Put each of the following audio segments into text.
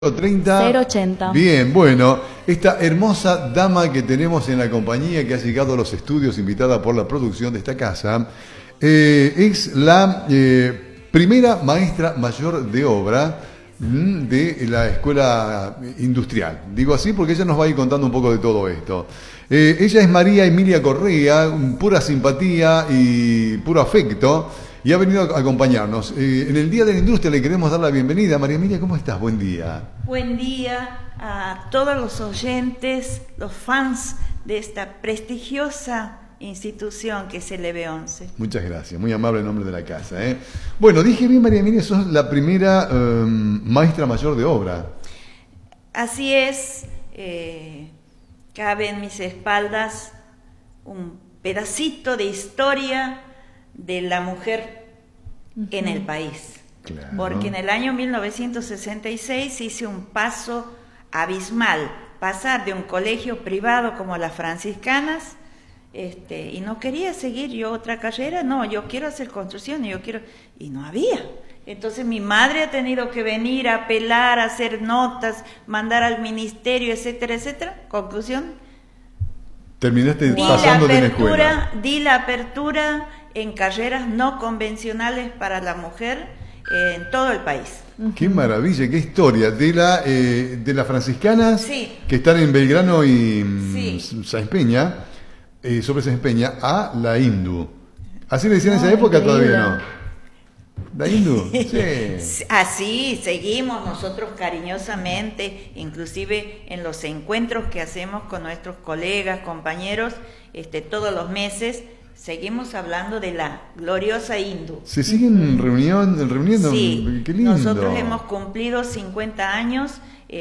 30 080. Bien, bueno, esta hermosa dama que tenemos en la compañía, que ha llegado a los estudios, invitada por la producción de esta casa, es la primera maestra mayor de obra de la escuela industrial. Digo así porque ella nos va a ir contando un poco de todo esto. Ella es María Emilia Correa, pura simpatía y puro afecto, y ha venido a acompañarnos. En el Día de la Industria le queremos dar la bienvenida. María Emilia, ¿cómo estás? Buen día. Buen día a todos los oyentes, los fans de esta prestigiosa institución que es el EB11. Muchas gracias, muy amable en nombre de la casa. Bueno, dije bien, María Emilia, sos la primera maestra mayor de obra. Así es, cabe en mis espaldas un pedacito de historia de la mujer en el país. Claro. Porque en el año 1966 hice un paso abismal, pasar de un colegio privado como las franciscanas, y no quería seguir yo otra carrera, no, yo quiero hacer construcción, y no había. Entonces mi madre ha tenido que venir a apelar, a hacer notas, mandar al ministerio, etcétera, etcétera. Conclusión, Terminaste pasándote en la escuela. Di la apertura en carreras no convencionales para la mujer en todo el país. Qué maravilla, qué historia. De las franciscanas, sí, que están en Belgrano y sí, Sáenz Peña, sobre Sáenz Peña, a la Hindu. ¿Así le decían en esa época? Increíble. Todavía no. ¿La Hindu? Sí. Así seguimos nosotros cariñosamente, inclusive en los encuentros que hacemos con nuestros colegas, compañeros, todos los meses, seguimos hablando de la gloriosa Hindu. ¿Se siguen reuniendo? Sí, Qué lindo. nosotros hemos cumplido 50 años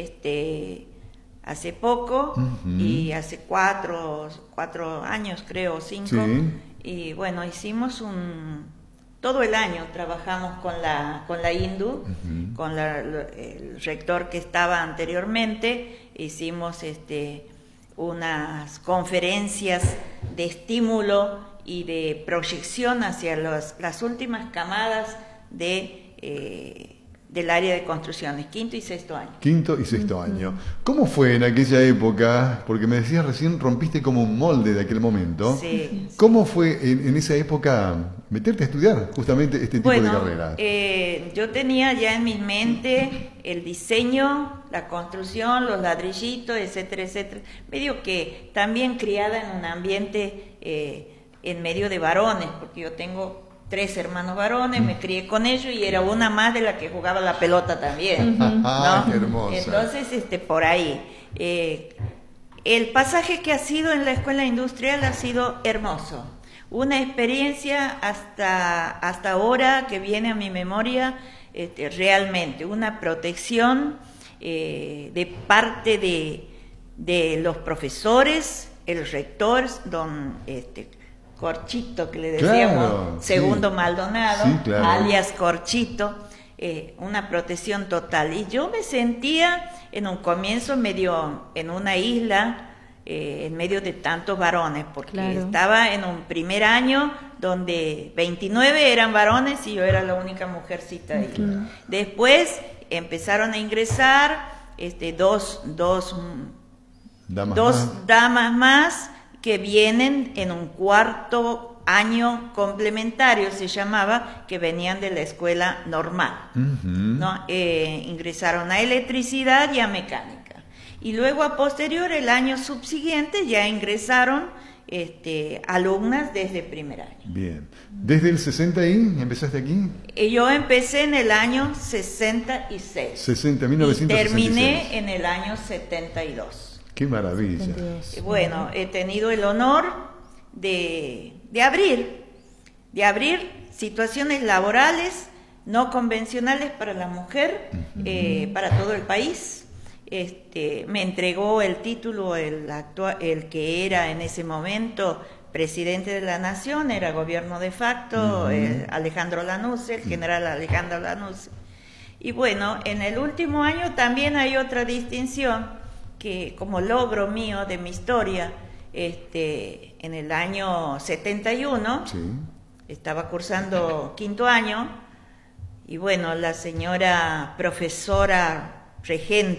hace poco, y hace cuatro años, creo, 5. Sí. Y bueno, hicimos todo el año trabajamos con la Hindu, con el rector que estaba anteriormente. Hicimos unas conferencias de estímulo y de proyección hacia las últimas camadas del área de construcciones, quinto y sexto año. Quinto y sexto año. ¿Cómo fue en aquella época? Porque me decías recién, rompiste como un molde de aquel momento. Sí. ¿Cómo fue en esa época meterte a estudiar justamente este tipo de carreras? Yo tenía ya en mi mente el diseño, la construcción, los ladrillitos, etcétera, etcétera. Medio que también criada en un ambiente en medio de varones, porque yo tengo 3 hermanos varones, me crié con ellos y era una más de la que jugaba la pelota también, ¿no? ¡Qué hermosa! Entonces, por ahí. El pasaje que ha sido en la escuela industrial ha sido hermoso. Una experiencia hasta ahora que viene a mi memoria, realmente, una protección de parte de los profesores, el rector, don Corchito, que le decíamos, claro, Segundo sí. Maldonado, Sí, claro. alias Corchito, una protección total. Y yo me sentía en un comienzo medio en una isla, en medio de tantos varones, porque Claro. estaba en un primer año donde 29 eran varones y yo era la única mujercita ahí. Después empezaron a ingresar dos damas más, que vienen en un cuarto año complementario, se llamaba, que venían de la escuela normal, ¿no? Ingresaron a electricidad y a mecánica. Y luego a posterior, el año subsiguiente, ya ingresaron alumnas desde primer año. Bien. ¿Desde el 60 y empezaste aquí? Yo empecé en el año 66. 1966. Y terminé en el año 72. ¡Qué maravilla! Bueno, he tenido el honor de abrir situaciones laborales no convencionales para la mujer, para todo el país. Me entregó el título el que era en ese momento presidente de la Nación, era gobierno de facto, Alejandro Lanusse, el general Alejandro Lanusse. Y bueno, en el último año también hay otra distinción que como logro mío de mi historia, en el año 71, Sí. estaba cursando quinto año, y bueno, la señora profesora regente